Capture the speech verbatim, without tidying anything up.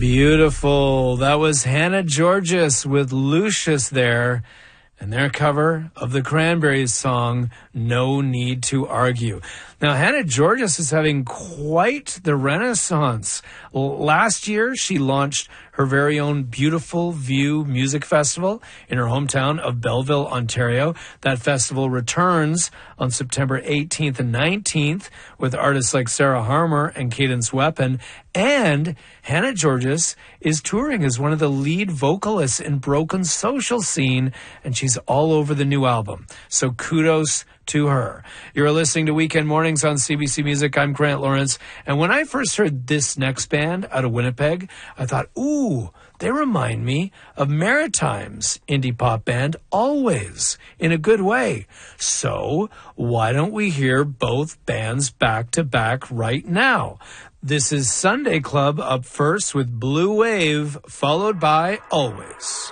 Beautiful. That was Hannah Georgas with Lucius there, and their cover of the Cranberries song, No Need to Argue. Now, Hannah Georgas is having quite the renaissance. L- Last year, she launched her very own Beautiful View Music Festival in her hometown of Belleville, Ontario. That festival returns on September eighteenth and nineteenth with artists like Sarah Harmer and Cadence Weapon. And Hannah Georgas is touring as one of the lead vocalists in Broken Social Scene, and she's all over the new album. So kudos to her. You're listening to Weekend Mornings on C B C Music. I'm Grant Lawrence. And when I first heard this next band out of Winnipeg, I thought, ooh, they remind me of Maritime's indie pop band, Always, in a good way. So why don't we hear both bands back to back right now? This is Sunday Club up first with Blue Wave, followed by Always.